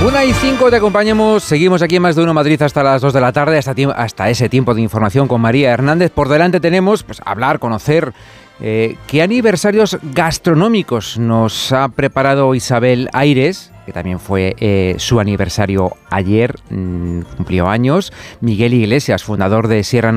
1:05 te acompañamos, seguimos aquí en Más de Uno Madrid hasta las 2 de la tarde, hasta ese tiempo de información con María Hernández. Por delante tenemos hablar, conocer qué aniversarios gastronómicos nos ha preparado Isabel Aires, que también fue su aniversario ayer, cumplió años. Miguel Iglesias, fundador de Sierra